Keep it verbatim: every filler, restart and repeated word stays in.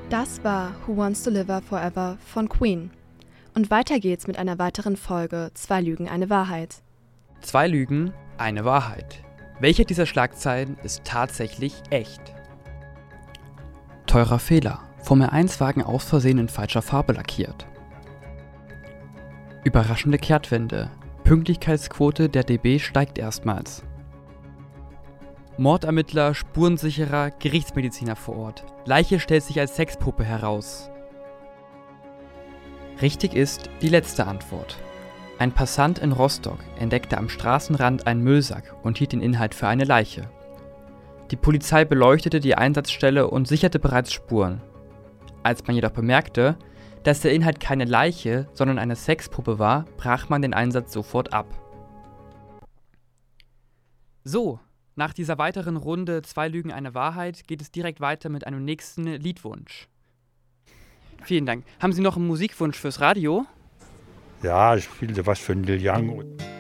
Das war Who Wants to Live Forever von Queen. Und weiter geht's mit einer weiteren Folge Zwei Lügen, eine Wahrheit. Zwei Lügen, eine Wahrheit. Welche dieser Schlagzeilen ist tatsächlich echt? Teurer Fehler. Formel eins Wagen aus Versehen in falscher Farbe lackiert. Überraschende Kehrtwende. Pünktlichkeitsquote der D B steigt erstmals. Mordermittler, Spurensicherer, Gerichtsmediziner vor Ort. Leiche stellt sich als Sexpuppe heraus. Richtig ist die letzte Antwort. Ein Passant in Rostock entdeckte am Straßenrand einen Müllsack und hielt den Inhalt für eine Leiche. Die Polizei beleuchtete die Einsatzstelle und sicherte bereits Spuren. Als man jedoch bemerkte, dass der Inhalt keine Leiche, sondern eine Sexpuppe war, brach man den Einsatz sofort ab. So, nach dieser weiteren Runde Zwei Lügen, eine Wahrheit geht es direkt weiter mit einem nächsten Liedwunsch. Vielen Dank. Haben Sie noch einen Musikwunsch fürs Radio? Ja, ich spielte was für Neil Young.